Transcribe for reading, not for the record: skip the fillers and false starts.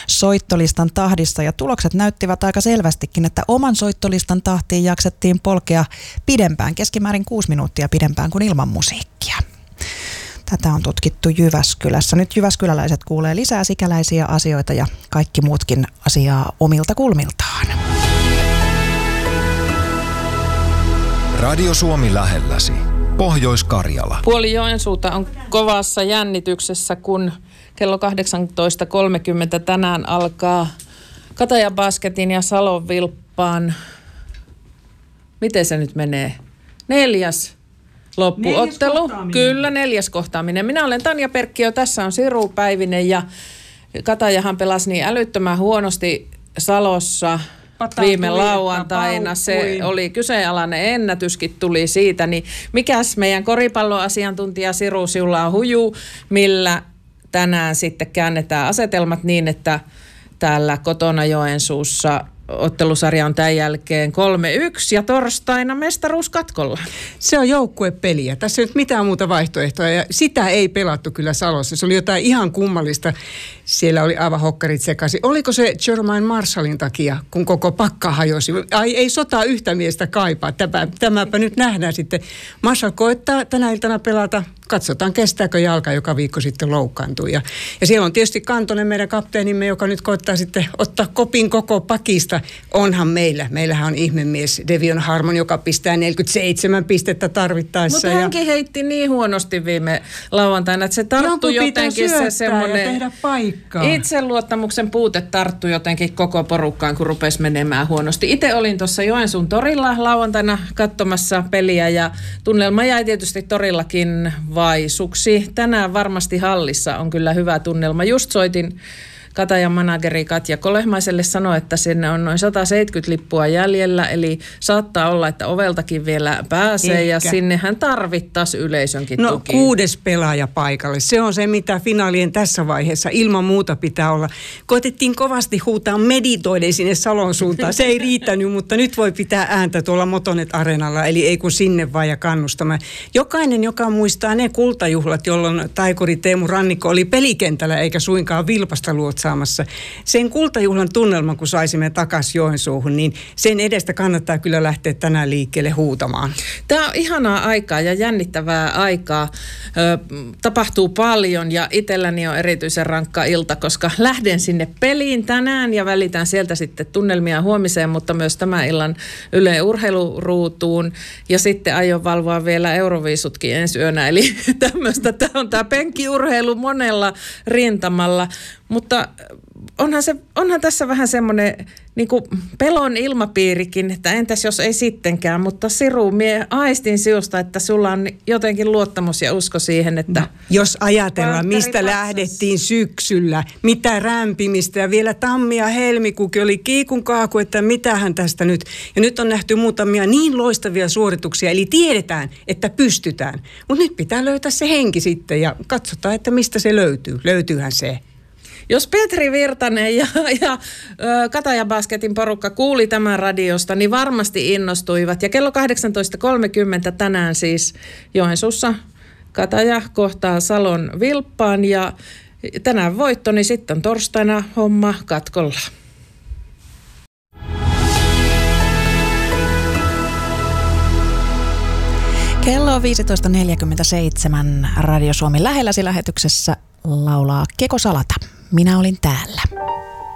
soittolistan tahdissa ja tulokset näyttivät aika selvästikin, että oman soittolistan tahtiin jaksettiin polkea pidempään, keskimäärin 6 minuuttia pidempään kuin ilman musiikkia. Tätä on tutkittu Jyväskylässä. Nyt jyväskyläläiset kuulee lisää sikäläisiä asioita ja kaikki muutkin asiaa omilta kulmiltaan. Radio Suomi lähelläsi. Pohjois-Karjala. Puoli Joensuuta on kovassa jännityksessä, kun kello 18.30 tänään alkaa Katajabasketin ja Salon Vilppaan. Miten se nyt menee? 4. loppuottelu. Kyllä, 4. kohtaaminen. Minä olen Tanja Perkkiö, tässä on Siru Päivinen ja Katajahan pelasi niin älyttömän huonosti Salossa viime lauantaina. Se oli kyseenalainen ennätyskin tuli siitä. Niin mikäs meidän koripalloasiantuntija Siru, sinulla on huju, millä tänään sitten käännetään asetelmat niin, että täällä kotona Joensuussa ottelusarja on tämän jälkeen 3-1 ja torstaina mestaruus katkolla. Se on joukkuepeliä. Tässä ei ole mitään muuta vaihtoehtoa ja sitä ei pelattu kyllä Salossa. Se oli jotain ihan kummallista. Siellä oli aivan hokkarit sekaisin. Oliko se Jermaine Marshallin takia, kun koko pakka hajosi? Ai ei sota yhtä miestä kaipaa. Tämäpä nyt nähdään sitten. Marshall koettaa tänä iltana pelata. Katsotaan, kestääkö jalka, joka viikko sitten loukkaantui. Ja siellä on tietysti Kantonen, meidän kapteenimme, joka nyt koettaa sitten ottaa kopin koko pakista. Onhan meillähän on ihmemies Devion Harmon, joka pistää 47 pistettä tarvittaessa. Mutta hänkin heitti niin huonosti viime lauantaina, että se tarttui jotenkin se semmoinen itseluottamuksen puute tarttui jotenkin koko porukkaan, kun rupesi menemään huonosti. Itse olin tuossa Joensuun torilla lauantaina katsomassa peliä ja tunnelma jäi tietysti torillakin vaisuksi. Tänään varmasti hallissa on kyllä hyvä tunnelma. Just soitin Katajan manageri Katja Kolehmaiselle, sanoi, että sinne on noin 170 lippua jäljellä, eli saattaa olla, että oveltakin vielä pääsee ja sinnehän tarvittaisi yleisönkin tuki. 6. pelaaja paikalle. Se on se, mitä finaalien tässä vaiheessa ilman muuta pitää olla. Koetettiin kovasti huutaa meditoiden sinne Salon suuntaan. Se ei riittänyt, mutta nyt voi pitää ääntä tuolla Motonet-areenalla, eli ei kun sinne vaan ja kannustamaan. Jokainen, joka muistaa ne kultajuhlat, jolloin taikuri Teemu Rannikko oli pelikentällä eikä suinkaan Vilpasta luotsaamassa. Sen kultajuhlan tunnelman, kun saisimme takaisin Joensuuhun, niin sen edestä kannattaa kyllä lähteä tänään liikkeelle huutamaan. Tämä on ihanaa aikaa ja jännittävää aikaa. Tapahtuu paljon ja itselläni on erityisen rankka ilta, koska lähden sinne peliin tänään ja välitän sieltä sitten tunnelmia huomiseen, mutta myös tämän illan Yle Urheiluruutuun ja sitten aion valvoa vielä Euroviisutkin ensi yönä. Eli tämmöistä, tämä on tämä penkkiurheilu monella rintamalla. Mutta onhan tässä vähän semmoinen niin kuin pelon ilmapiirikin, että entäs jos ei sittenkään. Mutta Siru, mie aistin sinusta, että sulla on jotenkin luottamus ja usko siihen, että jos ajatellaan, mistä lähdettiin syksyllä, mitä rämpimistä ja vielä tammi ja helmikuukin oli kiikun kaaku, että mitähän tästä nyt. Ja nyt on nähty muutamia niin loistavia suorituksia, eli tiedetään, että pystytään. Mutta nyt pitää löytää se henki sitten ja katsotaan, että mistä se löytyy. Löytyyhän se. Jos Petri Virtanen ja Katajabasketin porukka kuuli tämän radiosta, niin varmasti innostuivat. Ja kello 18.30 tänään siis Joensuussa Kataja kohtaa Salon Vilppaan ja tänään voitto, niin sitten torstaina homma katkolla. Kello on 15.47. Radio Suomi lähelläsi lähetyksessä laulaa Keko Salata. Minä olin täällä.